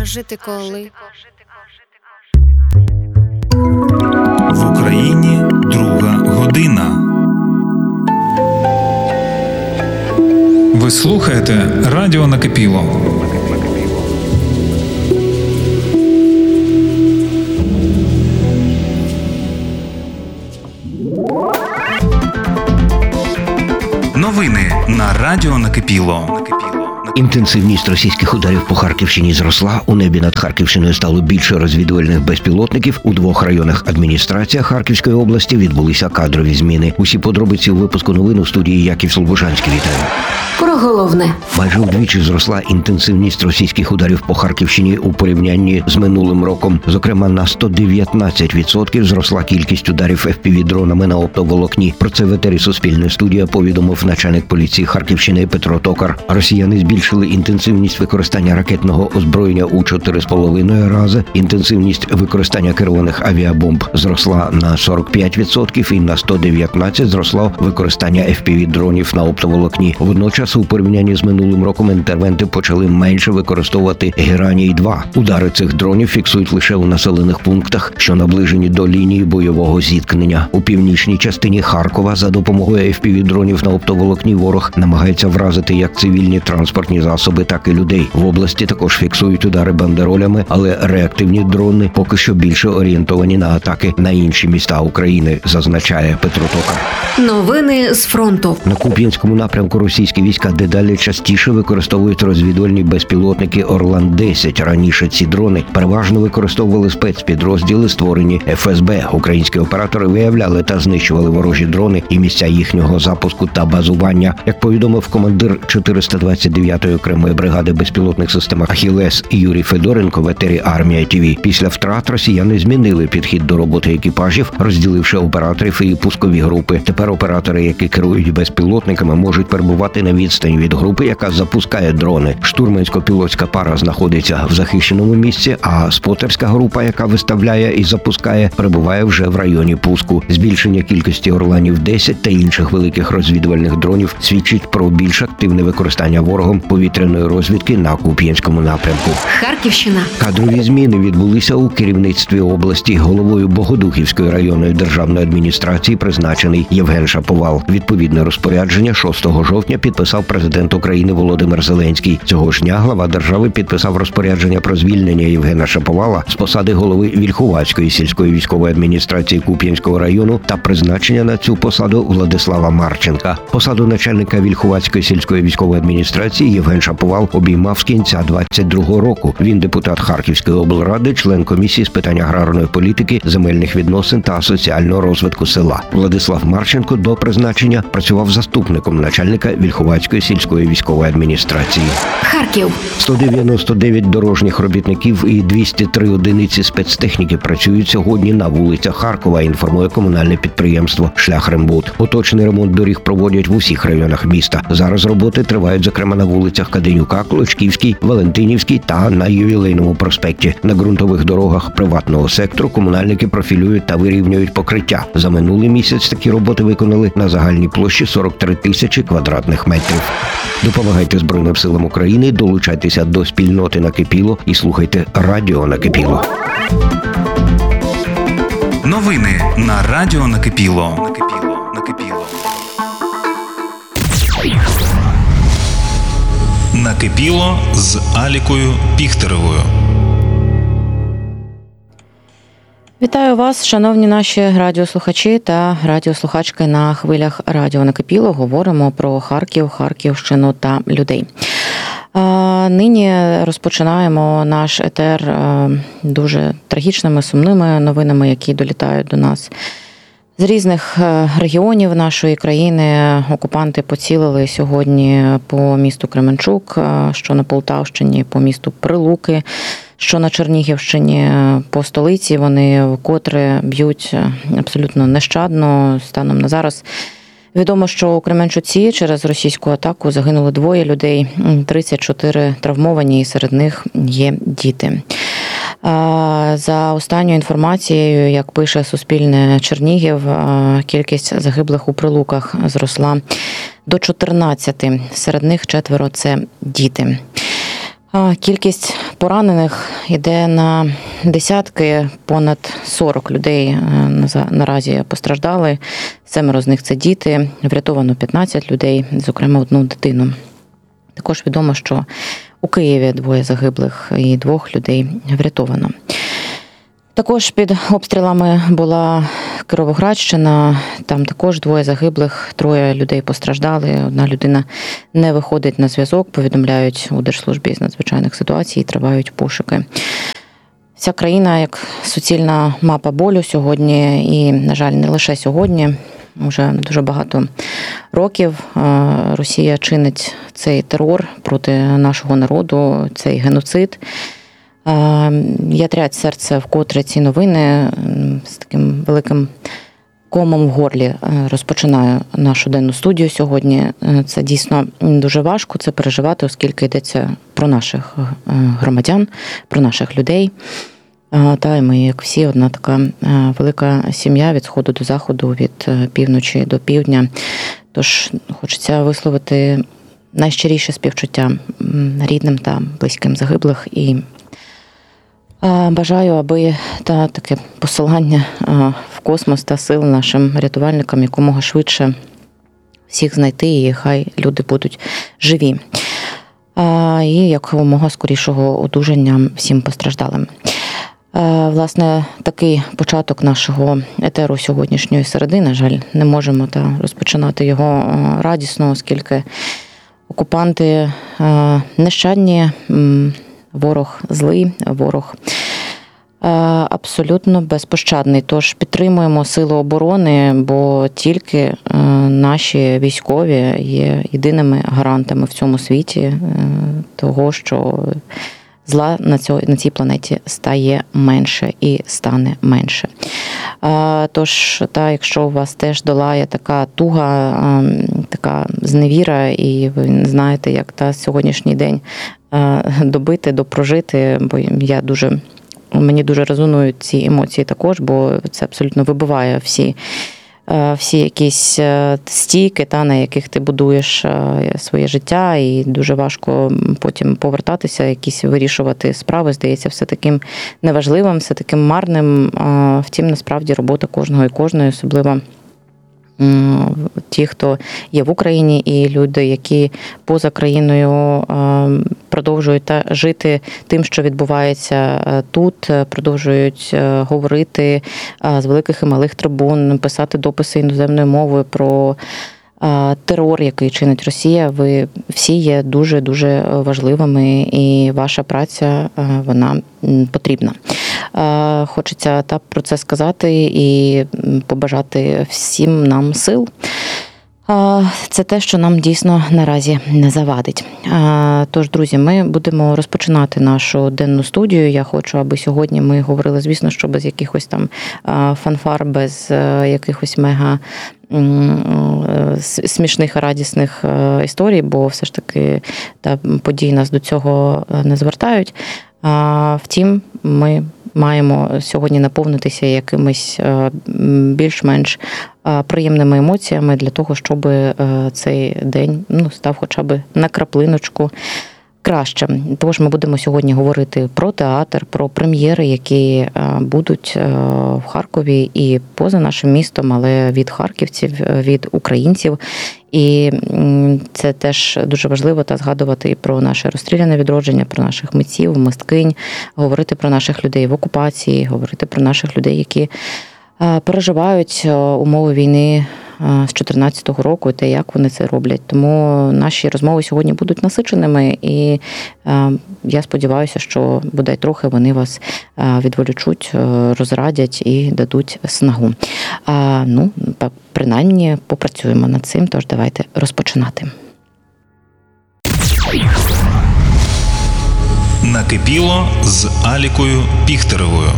жити коли. В Україні друга година. Ви слухаєте Радіо Накипіло. Новини на Радіо Накипіло. Інтенсивність російських ударів по Харківщині зросла. У небі над Харківщиною стало більше розвідувальних безпілотників. У 2 районах адміністрації Харківської області відбулися кадрові зміни. Усі подробиці у випуску новин у студії Яків Слобожанський. Вітаю. Про головне. Майже вдвічі зросла інтенсивність російських ударів по Харківщині у порівнянні з минулим роком. Зокрема, на 119% зросла кількість ударів FPV-дронами на оптоволокні. Про це в етері Суспільне студія повідомив начальник поліції Харківщини Петро Токар. Росіяни збільшили інтенсивність використання ракетного озброєння у 4,5 рази. Інтенсивність використання керованих авіабомб зросла на 45% і на 119% зросло використання FPV-дронів на оптоволокні. Водночас, у порівнянні з минулим роком інтервенти почали менше використовувати Гераній-2. Удари цих дронів фіксують лише у населених пунктах, що наближені до лінії бойового зіткнення. У північній частині Харкова за допомогою FPV-дронів на оптоволокні ворог намагається вразити як цивільні транспортні засоби, так і людей. В області також фіксують удари бандеролями, але реактивні дрони поки що більше орієнтовані на атаки на інші міста України, зазначає Петро Токар. Новини з фронту. На Куп'янському напрямку російські війська дедалі частіше використовують розвідувальні безпілотники «Орлан-10». Раніше ці дрони переважно використовували спецпідрозділи, створені ФСБ. Українські оператори виявляли та знищували ворожі дрони і місця їхнього запуску та базування. Як повідомив командир 429-ї окремої бригади безпілотних систем «Ахілес» Юрій Федоренко в етері «Армія ТВ», після втрат росіяни змінили підхід до роботи екіпажів, розділивши операторів і пускові групи. Тепер оператори, які керують безпілотниками, можуть перебувати на відстані від групи, яка запускає дрони. Штурмансько-пілотська пара знаходиться в захищеному місці, а спотерська група, яка виставляє і запускає, перебуває вже в районі пуску. Збільшення кількості «Орланів-10» та інших великих розвідувальних дронів свідчить про більш активне використання ворогом повітряної розвідки на Куп'янському напрямку. Харківщина. Кадрові зміни відбулися у керівництві області. Головою Богодухівської районної державної адміністрації призначений Євген Шаповал. Відповідне розпорядження 6 жовтня підписав президент України Володимир Зеленський. Цього ж дня глава держави підписав розпорядження про звільнення Євгена Шаповала з посади голови Вільхувацької сільської військової адміністрації Куп'янського району та призначення на цю посаду Владислава Марченка. Посаду начальника Вільхувацької сільської військової адміністрації Євген Шаповал обіймав з кінця 22-го року. Він депутат Харківської облради, член комісії з питань аграрної політики, земельних відносин та соціального розвитку села. Владислав Марченко до призначення працював заступником начальника Вільхувацької сільської військової адміністрації. Харків. 199 дорожніх робітників і 203 одиниці спецтехніки працюють сьогодні на вулицях Харкова, інформує комунальне підприємство «Шляхрембуд». Поточний ремонт доріг проводять в усіх районах міста. Зараз роботи тривають, зокрема, на вулицях Каденюка, Клочківській, Валентинівській та на Ювілейному проспекті. На ґрунтових дорогах приватного сектору комунальники профілюють та вирівнюють покриття. За минулий місяць такі роботи виконали на загальній площі 43 тисячі квадратних метрів. Допомагайте Збройним силам України, долучайтеся до спільноти Накипіло і слухайте Радіо Накипіло. Новини на Радіо Накипіло. Накипіло з Алікою Піхтеревою. Вітаю вас, шановні наші радіослухачі та радіослухачки на хвилях Радіо Накипіло. Говоримо про Харків, Харківщину та людей. Нині розпочинаємо наш етер дуже трагічними, сумними новинами, які долітають до нас з різних регіонів нашої країни. Окупанти поцілили сьогодні по місту Кременчук, що на Полтавщині, по місту Прилуки, що на Чернігівщині, по столиці. Вони вкотре б'ють абсолютно нещадно. Станом на зараз відомо, що у Кременчуці через російську атаку загинули 2 людей, 34 травмовані, і серед них є діти. За останньою інформацією, як пише Суспільне Чернігів, кількість загиблих у Прилуках зросла до 14, серед них 4 – це діти. Кількість поранених йде на десятки, понад 40 людей наразі постраждали. 7 з них – це діти, врятовано 15 людей, зокрема 1 дитину. Також відомо, що у Києві 2 загиблих і 2 людей врятовано. Також під обстрілами була Кіровоградщина, там також 2 загиблих, 3 людей постраждали, 1 людина не виходить на зв'язок, повідомляють у Держслужбі з надзвичайних ситуацій, тривають пошуки. Вся країна як суцільна мапа болю сьогодні, і, на жаль, не лише сьогодні, вже дуже багато років Росія чинить цей терор проти нашого народу, цей геноцид. Ятрять серце вкотре ці новини. З таким великим комом в горлі розпочинаю нашу денну студію сьогодні. Це дійсно дуже важко це переживати, оскільки йдеться про наших громадян, про наших людей. Та й ми, як всі, одна така велика сім'я від сходу до заходу, від півночі до півдня. Тож хочеться висловити найщиріше співчуття рідним та близьким загиблих і бажаю, аби таке посилання в космос та сил нашим рятувальникам якомога швидше всіх знайти, і хай люди будуть живі. І якомога скорішого одужання всім постраждалим. Власне, такий початок нашого етеру сьогоднішньої середи, на жаль, не можемо розпочинати його радісно, оскільки окупанти нещадні, ворог злий, ворог абсолютно безпощадний. Тож підтримуємо сили оборони, бо тільки наші військові є єдиними гарантами в цьому світі того, що зла на цій планеті стає менше і стане менше. Тож, якщо у вас теж долає така туга, така зневіра, і ви не знаєте, як сьогоднішній день добити, допрожити, бо мені дуже резонують ці емоції також, бо це абсолютно вибиває всі якісь стійки, на яких ти будуєш своє життя, і дуже важко потім повертатися, якісь вирішувати справи, здається, все таким неважливим, все таким марним. Втім, насправді, робота кожного і кожної, особливо ті, хто є в Україні, і люди, які поза країною продовжують жити тим, що відбувається тут, продовжують говорити з великих і малих трибун, писати дописи іноземною мовою про терор, який чинить Росія. Ви всі є дуже-дуже важливими, і ваша праця, вона потрібна. Хочеться про це сказати і побажати всім нам сил. Це те, що нам дійсно наразі не завадить. Тож, друзі, ми будемо розпочинати нашу денну студію. Я хочу, аби сьогодні ми говорили, звісно, що без якихось там фанфар, без якихось мега смішних, радісних історій, бо все ж таки події нас до цього не звертають. Втім, ми маємо сьогодні наповнитися якимись більш-менш приємними емоціями для того, щоб цей день став хоча б на краплиночку краще. Тож ми будемо сьогодні говорити про театр, про прем'єри, які будуть в Харкові і поза нашим містом, але від харківців, від українців. І це теж дуже важливо згадувати і про наше розстріляне відродження, про наших митців, мисткинь, говорити про наших людей в окупації, говорити про наших людей, які переживають умови війни з 14-го року і те, як вони це роблять. Тому наші розмови сьогодні будуть насиченими, і я сподіваюся, що бодай трохи вони вас відволічуть, розрадять і дадуть снагу. Принаймні попрацюємо над цим, тож давайте розпочинати. Накипіло з Алікою Піхтеревою.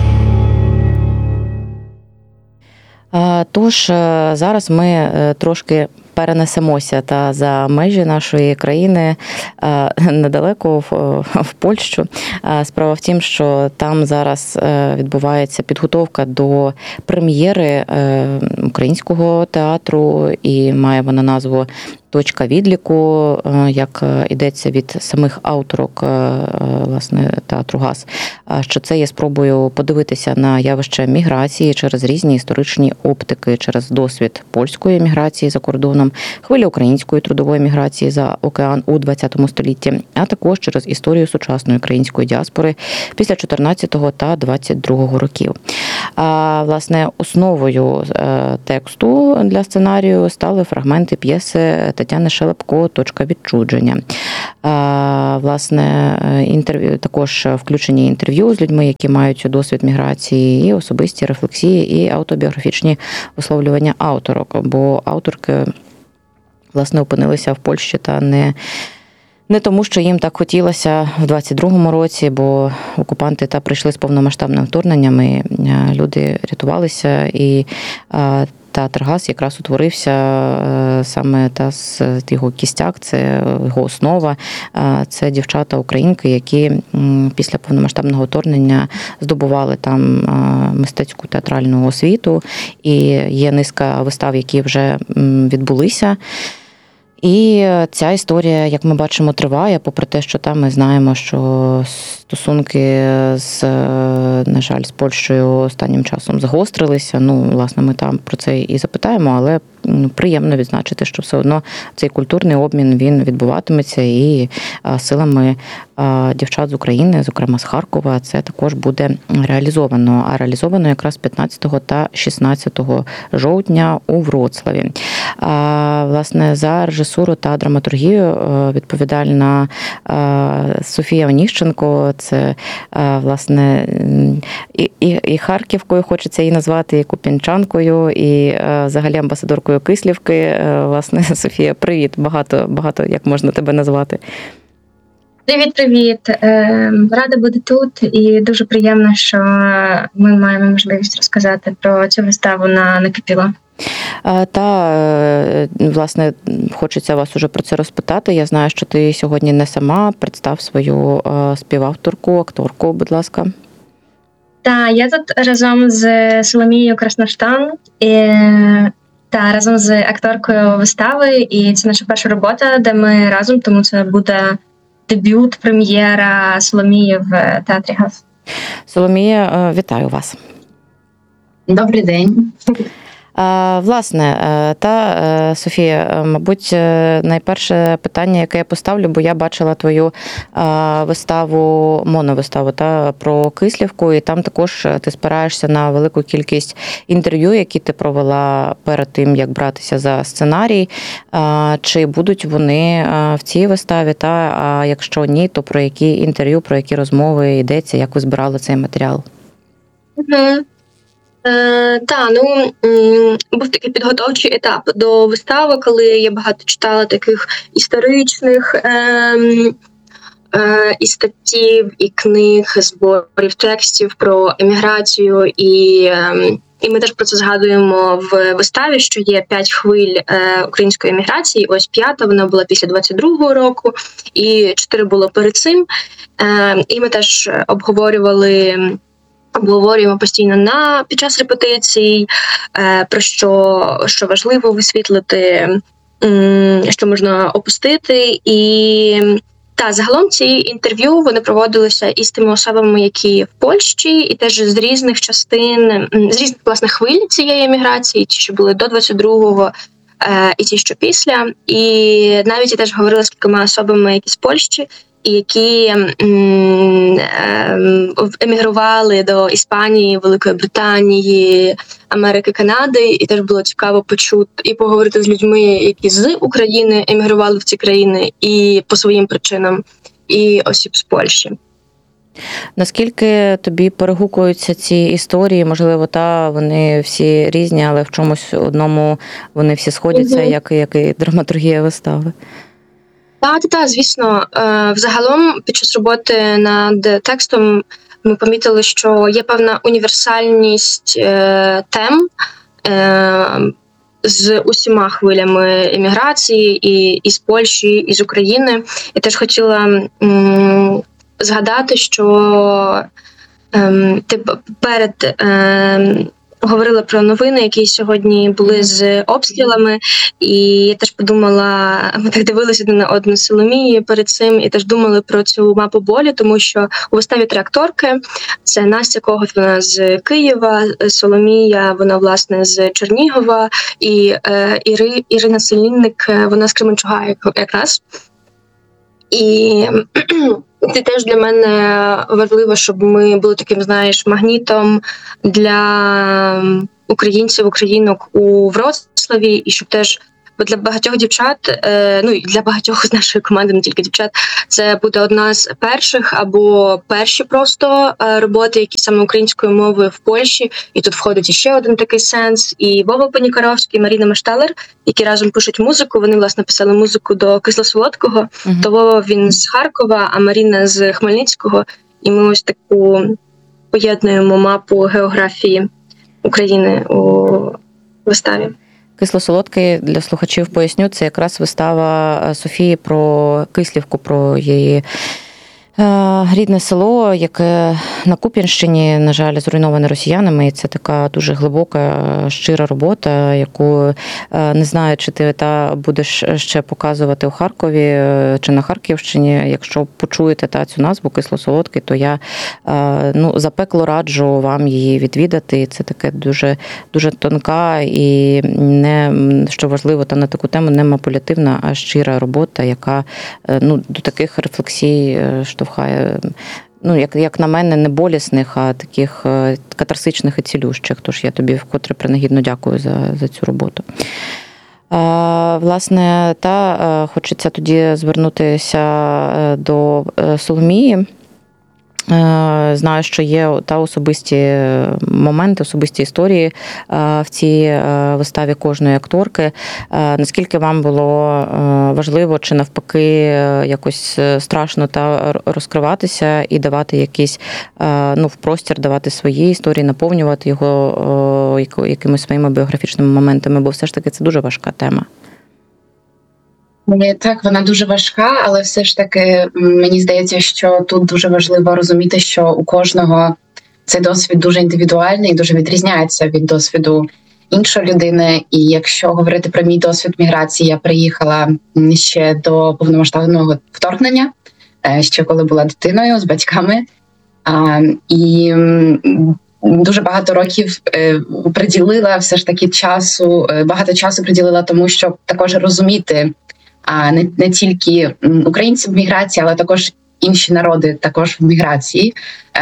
Тож, зараз ми трошки перенесемося за межі нашої країни недалеко в Польщу. Справа в тім, що там зараз відбувається підготовка до прем'єри українського театру, і має вона назву точка відліку, як йдеться від самих авторок, власне, театру ГАЗ, що це є спробою подивитися на явище міграції через різні історичні оптики, через досвід польської міграції за кордоном, хвилі української трудової міграції за океан у ХХ столітті, а також через історію сучасної української діаспори після 14-го та 22-го років. А, власне, основою тексту для сценарію стали фрагменти п'єси Тетяни Шелепко «Точка відчудження». Власне, також включені інтерв'ю з людьми, які мають досвід міграції, і особисті рефлексії, і автобіографічні висловлювання авторок, бо авторки, власне, опинилися в Польщі та не тому, що їм так хотілося в 22-му році, бо окупанти прийшли з повномасштабним вторгненням, і люди рятувалися, і театр ГАЗ якраз утворився саме з його кістяк, це його основа. Це дівчата-українки, які після повномасштабного вторгнення здобували там мистецьку театральну освіту, і є низка вистав, які вже відбулися. І ця історія, як ми бачимо, триває, попри те, що там ми знаємо, що стосунки на жаль, з Польщею останнім часом загострилися. Власне, ми там про це і запитаємо, але приємно відзначити, що все одно цей культурний обмін, він відбуватиметься, і силами дівчат з України, зокрема з Харкова, це також буде реалізовано. А реалізовано якраз 15 та 16 жовтня у Вроцлаві. Власне, за режисуру та драматургію відповідальна Софія Оніщенко. Це, власне, і Харківкою хочеться її назвати, і куп'янчанкою, і взагалі амбасадоркою Кислівки. Власне, Софія, привіт. Багато як можна тебе назвати. Привіт. Рада бути тут, і дуже приємно, що ми маємо можливість розказати про цю виставу на Накипіло. Власне, хочеться вас уже про це розпитати. Я знаю, що ти сьогодні не сама. Представ свою співавторку, акторку, будь ласка. Так, я тут разом з Соломією Красноштан та разом з акторкою вистави, і це наша перша робота, де ми разом, тому це буде дебют, прем'єра Соломії в театрі ГАЗ. Соломія, вітаю вас. Добрий день. Власне, Софія, мабуть, найперше питання, яке я поставлю, бо я бачила твою виставу, моновиставу про Кислівку, і там також ти спираєшся на велику кількість інтерв'ю, які ти провела перед тим, як братися за сценарій. Чи будуть вони в цій виставі, а якщо ні, то про які інтерв'ю, про які розмови йдеться, як ви збирали цей матеріал? Був такий підготовчий етап до вистави, коли я багато читала таких історичних і статтів, і книг, зборів, текстів про еміграцію, і ми теж про це згадуємо в виставі, що є 5 хвиль української еміграції, ось 5-та, вона була після 22-го року, і 4 було перед цим, і ми теж обговорюємо постійно під час репетицій, про що важливо висвітлити, що можна опустити. І загалом ці інтерв'ю вони проводилися із тими особами, які в Польщі, і теж з різних частин, з різних, власне, хвиль цієї еміграції, ті, що були до 22-го, і ті, що після. І навіть я теж говорила з кількома особами, які з Польщі, і які емігрували до Іспанії, Великої Британії, Америки, Канади, і теж було цікаво почути і поговорити з людьми, які з України емігрували в ці країни і по своїм причинам, і осіб з Польщі. Наскільки тобі перегукуються ці історії? Можливо, вони всі різні, але в чомусь одному вони всі сходяться, як і драматургія вистави? Так, звісно. Взагалом, під час роботи над текстом ми помітили, що є певна універсальність тем з усіма хвилями еміграції, і з Польщі, і з України. Я теж хотіла згадати, що перед говорила про новини, які сьогодні були з обстрілами, і я теж подумала, ми так дивилися на одну Соломію перед цим, і теж думали про цю мапу болі, тому що у виставі 3 акторки. Це Настя Когут, вона з Києва, Соломія, вона, власне, з Чернігова, і Ірина Селінник, вона з Кременчуга якраз. І це теж для мене важливо, щоб ми були таким, знаєш, магнітом для українців, українок у Вроцлаві, і щоб теж для багатьох дівчат, ну і для багатьох з нашої команди, не тільки дівчат, це буде одна з перших або перші просто роботи, які саме українською мовою в Польщі. І тут входить іще один такий сенс. І Вова Панікаровський, і Маріна Машталер, які разом пишуть музику. Вони, власне, писали музику до Кисло-Солодкого. То Вова, він з Харкова, а Маріна з Хмельницького. І ми ось таку поєднуємо мапу географії України у виставі. Кисло-Солодкий, для слухачів поясню, це якраз вистава Софії про Кислівку, про її рідне село, яке на Куп'янщині, на жаль, зруйноване росіянами. І це така дуже глибока, щира робота, яку не знаю, чи ти будеш ще показувати у Харкові чи на Харківщині. Якщо почуєте цю назву Кисло-Солодкий, то я запекло раджу вам її відвідати. Це таке дуже, дуже тонка і, не, що важливо, на таку тему, не маніпулятивна, а щира робота, яка до таких рефлексій штовхає, як на мене, не болісних, а таких катарсичних і цілющих. Тож я тобі вкотре принагідно дякую за цю роботу. Власне, хочеться тоді звернутися до Соломії. Знаю, що є особисті моменти, особисті історії в цій виставі кожної акторки. Наскільки вам було важливо чи навпаки якось страшно розкриватися і давати якийсь в простір, давати свої історії, наповнювати його якимись своїми біографічними моментами, бо все ж таки це дуже важка тема. Так, вона дуже важка, але все ж таки мені здається, що тут дуже важливо розуміти, що у кожного цей досвід дуже індивідуальний і дуже відрізняється від досвіду іншої людини. І якщо говорити про мій досвід міграції, я приїхала ще до повномасштабного вторгнення, ще коли була дитиною з батьками. І дуже багато років приділила все ж таки багато часу приділила тому, щоб також розуміти не тільки українців в міграції, але також інші народи також в міграції,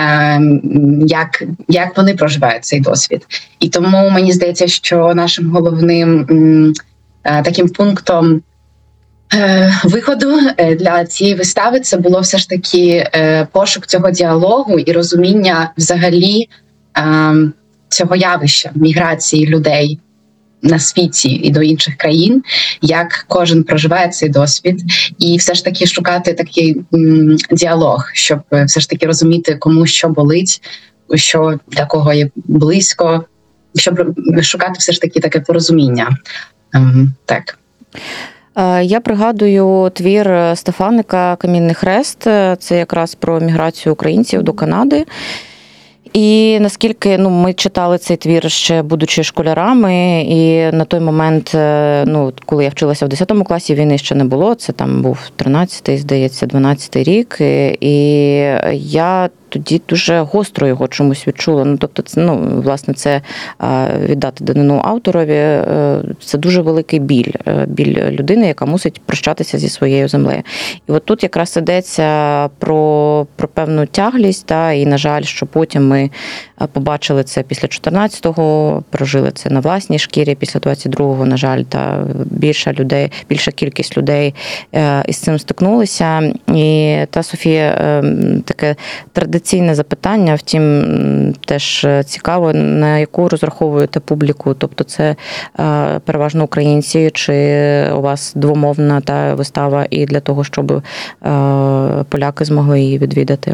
як вони проживають цей досвід. І тому мені здається, що нашим головним таким пунктом виходу для цієї вистави це було все ж таки пошук цього діалогу і розуміння взагалі цього явища міграції людей на світі і до інших країн, як кожен проживає цей досвід, і все ж таки шукати такий діалог, щоб все ж таки розуміти, кому що болить, що для кого є близько, щоб шукати все ж таки таке порозуміння. Так. Я пригадую твір Стефаника «Камінний хрест». Це якраз про міграцію українців до Канади. І наскільки ми читали цей твір ще будучи школярами, і на той момент, коли я вчилася в 10 класі, війни ще не було, це там був 13-й, здається, 12-й рік, і я тоді дуже гостро його чомусь відчула. Тобто, власне, це віддати данину авторові, це дуже великий біль людини, яка мусить прощатися зі своєю землею. І от тут якраз йдеться про певну тяглість, і, на жаль, що потім ми побачили це після 14-го, прожили це на власній шкірі, після 22-го, на жаль, більша кількість людей із цим стикнулися. І Софія, таке традиційне запитання, втім, теж цікаво, на яку розраховуєте публіку? Тобто це переважно українці, чи у вас двомовна вистава і для того, щоб поляки змогли її відвідати?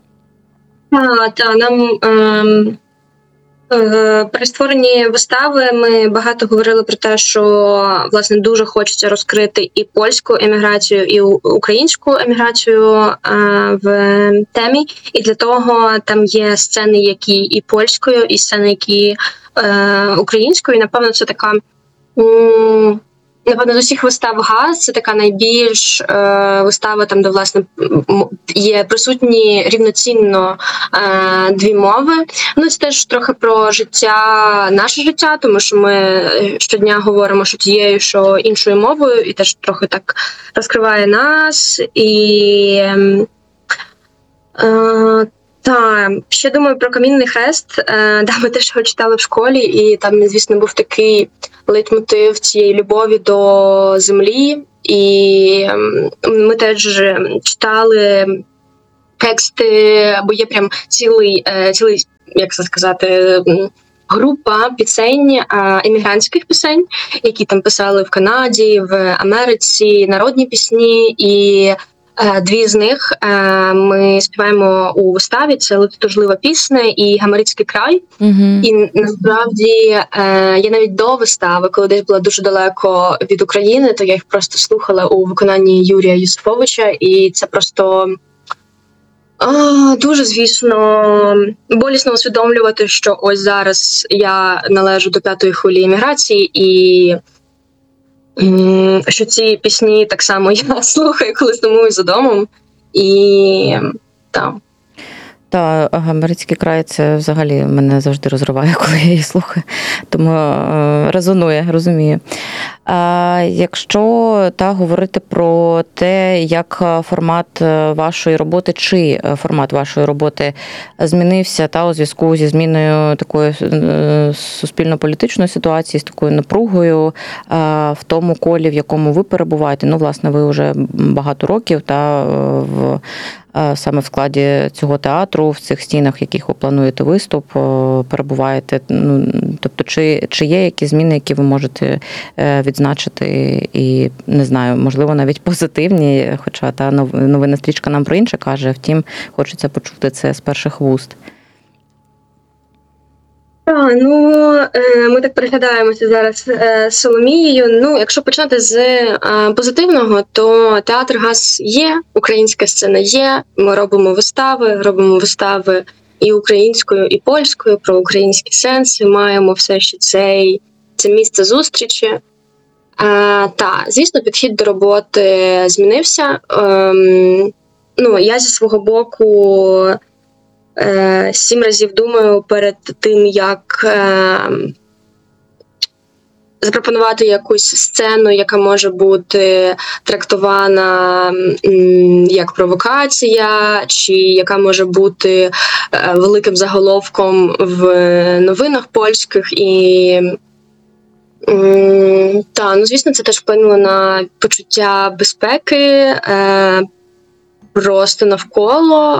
Нам при створенні вистави ми багато говорили про те, що, власне, дуже хочеться розкрити і польську еміграцію, і українську еміграцію в темі. І для того там є сцени, які і польською, і сцени, які українською. І, напевно, це така, напевно, з усіх вистав ГАЗ це така найбільш вистава, там, де, власне, є присутні рівноцінно дві мови. Ну, це теж трохи про життя, наше життя, тому що ми щодня говоримо що тією, що іншою мовою, і теж трохи так розкриває нас. І ще думаю про Камінний хрест. Ми теж його читали в школі, і там, звісно, був такий лейтмотив цієї любові до землі. І ми теж читали тексти, бо є прям цілий, як це сказати, група пісень, емігрантських пісень, які там писали в Канаді, в Америці, народні пісні. І дві з них ми співаємо у виставі. Це «Тужлива пісня» і «Гамарицький край». І насправді я навіть до вистави, коли десь була дуже далеко від України, то я їх просто слухала у виконанні Юрія Юсуфовича, і це просто дуже, звісно, болісно усвідомлювати, що ось зараз я належу до 5-ї хвилі еміграції, і що ці пісні так само я слухаю, коли сумую за домом. І так. Та «Гамарицький край» – це взагалі мене завжди розриває, коли я її слухаю. Тому резонує, розумію. Якщо говорити про те, як формат вашої роботи, чи формат вашої роботи змінився у зв'язку зі зміною такої суспільно-політичної ситуації, з такою напругою в тому колі, в якому ви перебуваєте. Ну, власне, ви вже багато років саме в складі цього театру, в цих стінах, в яких ви плануєте виступ, перебуваєте. Тобто, чи є якісь зміни, які ви можете відзначити і, не знаю, можливо, навіть позитивні, хоча та новинна стрічка нам про інше каже, втім, хочеться почути це з перших вуст. Ми так переглядаємося зараз з Соломією. Якщо почати з позитивного, то театр ГАЗ є, українська сцена є, ми робимо вистави і українською, і польською про українські сенси, маємо все ще це місце зустрічі. Звісно, підхід до роботи змінився. Я зі свого боку 7 разів думаю перед тим, як запропонувати якусь сцену, яка може бути трактована як провокація, чи яка може бути великим заголовком в новинах польських. І звісно, це теж вплинуло на почуття безпеки просто навколо.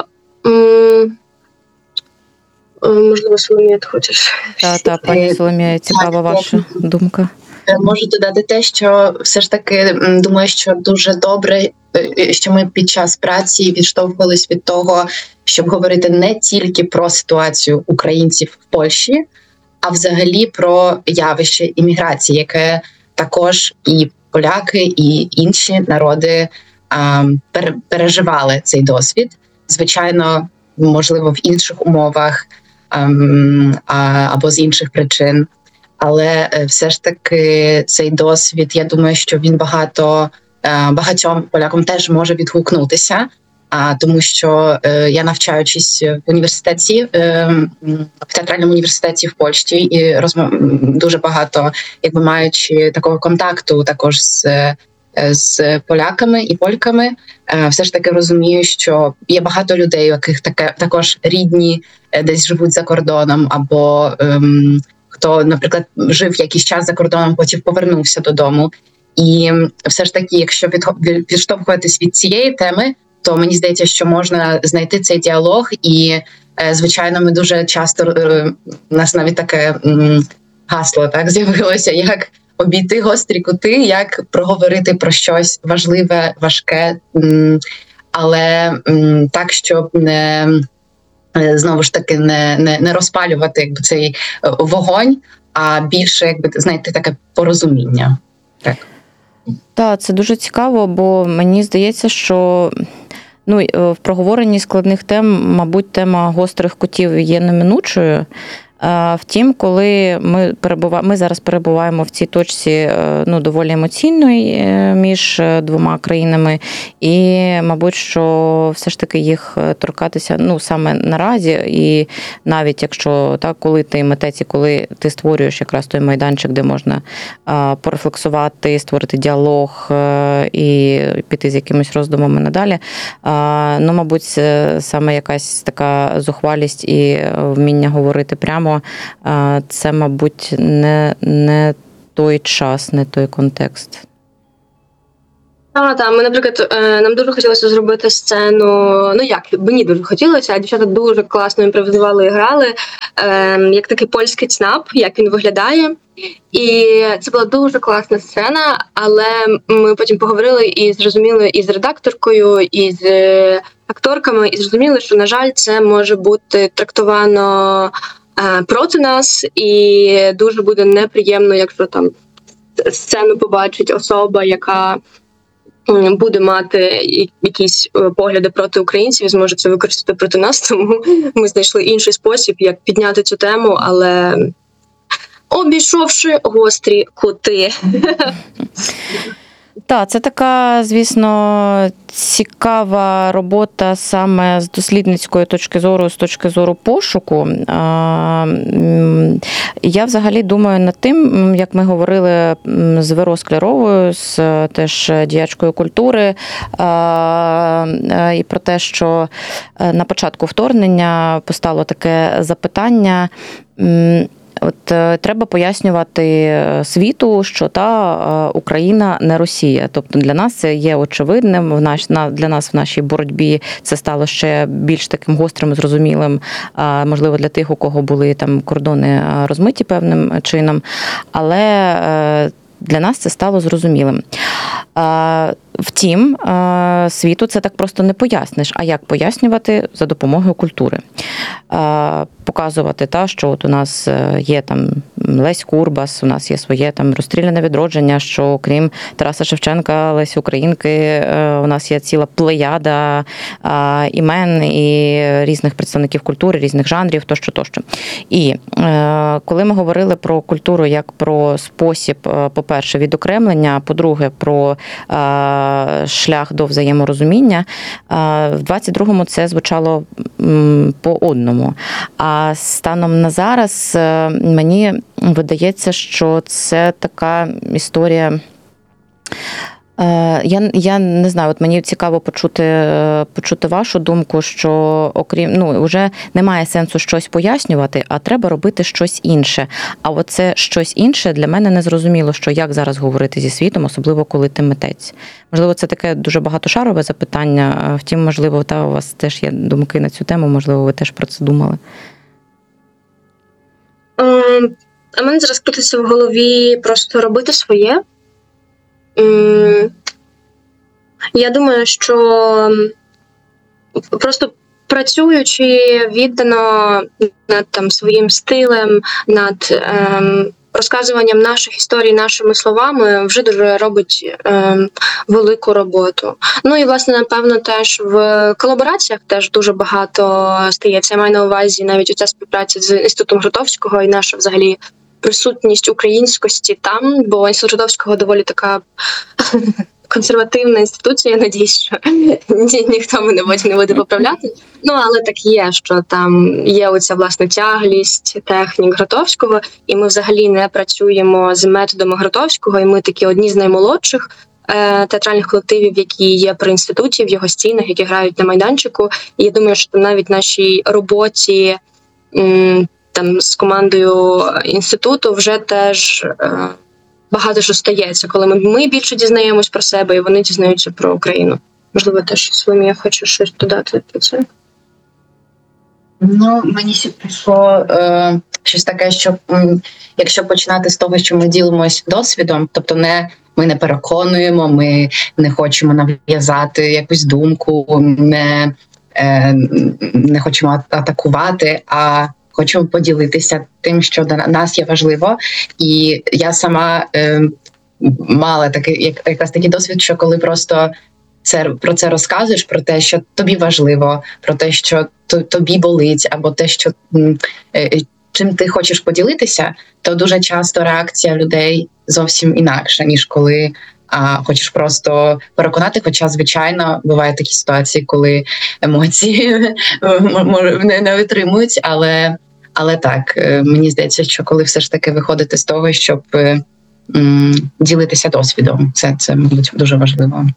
Можливо, Соломія, ти хочеш? Так, пані Соломія, цікава ваша думка. Можу додати те, що все ж таки думаю, що дуже добре, що ми під час праці відштовхувались від того, щоб говорити не тільки про ситуацію українців в Польщі, а взагалі про явище імміграції, яке також і поляки, і інші народи переживали цей досвід. Звичайно, можливо, в інших умовах або з інших причин. Але все ж таки цей досвід, я думаю, що він багатьом полякам теж може відгукнутися, тому що я, навчаючись в університеті, в театральному університеті в Польщі, і дуже багато, маючи такого контакту також з поляками і польками, все ж таки розумію, що є багато людей, у яких також рідні десь живуть за кордоном, або хто, наприклад, жив якийсь час за кордоном, потім повернувся додому. І все ж таки, якщо відштовхуватись від цієї теми, то мені здається, що можна знайти цей діалог. І, звичайно, ми дуже часто, у нас навіть таке гасло з'явилося, як обійти гострі кути, як проговорити про щось важливе, важке, але так, щоб знову ж таки не розпалювати цей вогонь, а більше знайти таке порозуміння. Так, це дуже цікаво, бо мені здається, що в проговоренні складних тем, мабуть, тема гострих кутів є неминучою. Втім, коли ми зараз перебуваємо в цій точці доволі емоційної між двома країнами, і, мабуть, що все ж таки їх торкатися саме наразі, і навіть якщо коли ти митець, і коли ти створюєш якраз той майданчик, де можна порефлексувати, створити діалог і піти з якимись роздумами надалі, мабуть, саме якась така зухвалість і вміння говорити прямо, це, мабуть, не той час, не той контекст. Так, ми, наприклад, нам дуже хотілося зробити сцену, мені дуже хотілося, а дівчата дуже класно імпровізували і грали, як такий польський ЦНАП, як він виглядає. І це була дуже класна сцена, але ми потім поговорили і зрозуміли і з редакторкою, і з акторками, і зрозуміли, що, на жаль, це може бути трактовано проти нас, і дуже буде неприємно, якщо там сцену побачить особа, яка буде мати якісь погляди проти українців і зможе це використати проти нас, тому ми знайшли інший спосіб, як підняти цю тему, але обійшовши гострі кути. Так, це така, звісно, цікава робота саме з дослідницької точки зору, з точки зору пошуку. Я взагалі думаю над тим, як ми говорили з Веро Скляровою, з теж діячкою культури, і про те, що на початку вторгнення постало таке запитання. Треба пояснювати світу, що Україна не Росія. Тобто для нас це є очевидним, для нас в нашій боротьбі це стало ще більш таким гострим і зрозумілим, можливо, для тих, у кого були там кордони розмиті певним чином, але для нас це стало зрозумілим. Втім, світу це так просто не поясниш. А як пояснювати? За допомогою культури. Показувати, що от у нас є там Лесь Курбас, у нас є своє там розстріляне відродження, що крім Тараса Шевченка, Лесі Українки, у нас є ціла плеяда імен і різних представників культури, різних жанрів, тощо. І коли ми говорили про культуру як про спосіб, по-перше, відокремлення, по-друге, про шлях до взаєморозуміння, в 22-му це звучало по одному. А станом на зараз мені видається, що це така історія. Я не знаю, от мені цікаво почути вашу думку, що окрім, вже немає сенсу щось пояснювати, а треба робити щось інше. А оце щось інше для мене не зрозуміло, що як зараз говорити зі світом, особливо коли ти митець. Можливо, це таке дуже багатошарове запитання, втім, можливо, у вас теж є думки на цю тему, можливо, ви теж про це думали. А мене зараз крутиться в голові просто робити своє. Я думаю, що просто працюючи віддано над своїм стилем, над розказуванням наших історій нашими словами, вже дуже робить велику роботу. Ну і, власне, напевно, теж в колабораціях теж дуже багато стається. Я маю на увазі навіть оця співпраця з Інститутом Грутовського і наша взагалі присутність українськості там, бо Інститут Грутовського доволі така консервативна інституція, я надіюсь, що ніхто мене потім не буде поправляти. Але так є, що там є оця, власне, тяглість технік Грутовського, і ми взагалі не працюємо з методами Грутовського, і ми такі одні з наймолодших театральних колективів, які є при інституті, в його стінах, які грають на майданчику. І я думаю, що навіть в нашій роботі там з командою інституту вже теж багато що стається, коли ми більше дізнаємось про себе, і вони дізнаються про Україну. Можливо, теж Соломія хоче щось додати про це? Мені ще прийшло щось таке, що якщо починати з того, що ми ділимось досвідом, тобто ми не переконуємо, ми не хочемо нав'язати якусь думку, не хочемо атакувати, а хочемо поділитися тим, що для нас є важливо. І я сама мала якраз такий досвід, що коли просто про це розказуєш, про те, що тобі важливо, про те, що тобі болить, або те, що чим ти хочеш поділитися, то дуже часто реакція людей зовсім інакша, ніж коли хочеш просто переконати. Хоча, звичайно, бувають такі ситуації, коли емоції не витримують, але так, мені здається, що коли все ж таки виходити з того, щоб ділитися досвідом, це мабуть, дуже важливо.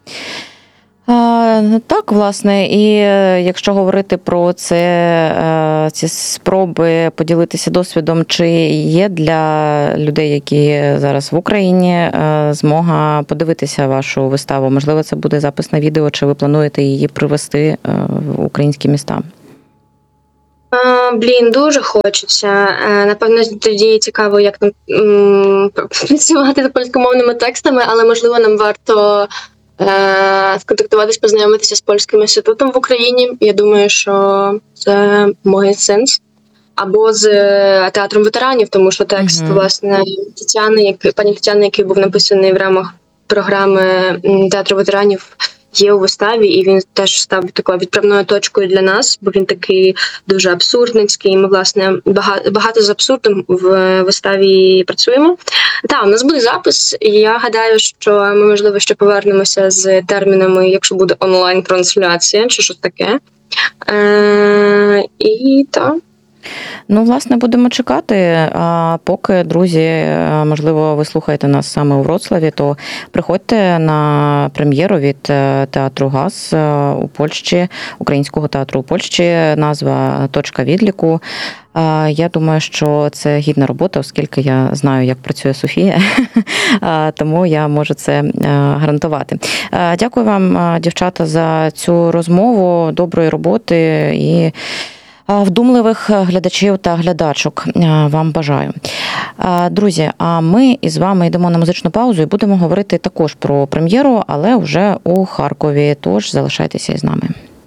Так, власне, і якщо говорити про це, ці спроби поділитися досвідом, чи є для людей, які зараз в Україні, змога подивитися вашу виставу? Можливо, це буде запис на відео, чи ви плануєте її привезти в українські міста? Дуже хочеться. Напевно, тоді цікаво, як нам працювати з польськомовними текстами, але, можливо, нам варто сконтактуватись, познайомитися з Польським інститутом в Україні. Я думаю, що це має сенс. Або з театром ветеранів, тому що текст, власне, пані Тетяни, який був написаний в рамках програми театру ветеранів, є у виставі, і він теж став такою відправною точкою для нас, бо він такий дуже абсурдницький. Ми, власне, багато з абсурдом в виставі працюємо. Так, у нас буде запис, і я гадаю, що ми, можливо, ще повернемося з термінами, якщо буде онлайн-трансляція, чи щось таке. І так. Ну, власне, будемо чекати. А поки, друзі, можливо, ви слухаєте нас саме у Вроцлаві, то приходьте на прем'єру від театру ГАЗ у Польщі, українського театру у Польщі, назва «Точка відліку». Я думаю, що це гідна робота, оскільки я знаю, як працює Софія, тому я можу це гарантувати. Дякую вам, дівчата, за цю розмову, доброї роботи і вдумливих глядачів та глядачок вам бажаю. Друзі, а ми із вами йдемо на музичну паузу і будемо говорити також про прем'єру, але вже у Харкові, тож залишайтеся із нами.